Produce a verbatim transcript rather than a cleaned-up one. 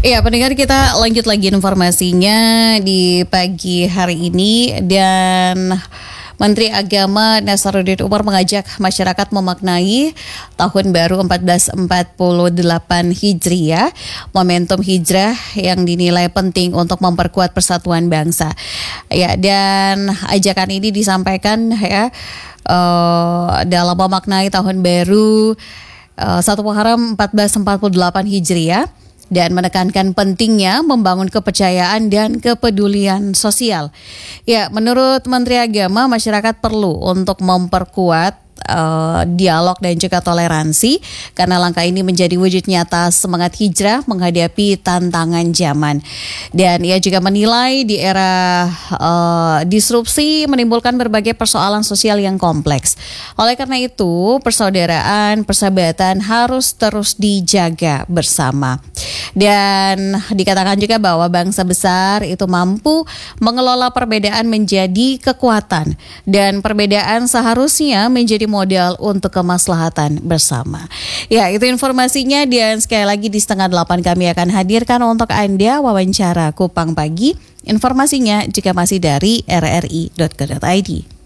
Iya, pendengar, kita lanjut lagi informasinya di pagi hari ini. Dan Menteri Agama Nasaruddin Umar mengajak masyarakat memaknai tahun baru seribu empat ratus empat puluh delapan Hijriah, momentum hijrah yang dinilai penting untuk memperkuat persatuan bangsa. Ya, dan ajakan ini disampaikan ya uh, dalam memaknai tahun baru uh, satu Muharram seribu empat ratus empat puluh delapan Hijriah, dan menekankan pentingnya membangun kepercayaan dan kepedulian sosial. Ya, menurut Menteri Agama, masyarakat perlu untuk memperkuat Uh, dialog dan juga toleransi, karena langkah ini menjadi wujud nyata semangat hijrah menghadapi tantangan zaman. Dan ia juga menilai di era uh, disrupsi menimbulkan berbagai persoalan sosial yang kompleks. Oleh karena itu, persaudaraan, persahabatan harus terus dijaga bersama. Dan dikatakan juga bahwa bangsa besar itu mampu mengelola perbedaan menjadi kekuatan, dan perbedaan seharusnya menjadi modal untuk kemaslahatan bersama. Ya, itu informasinya, dan sekali lagi di setengah delapan kami akan hadirkan untuk Anda wawancara Kupang Pagi. Informasinya jika masih dari r r i dot co dot i d.